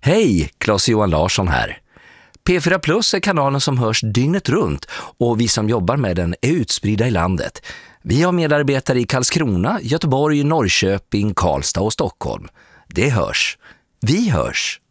Hej, Claes-Johan Larsson här. P4 Plus är kanalen som hörs dygnet runt och vi som jobbar med den är utspridda i landet. Vi har medarbetare i Karlskrona, Göteborg, Norrköping, Karlstad och Stockholm. Det hörs. Vi hörs.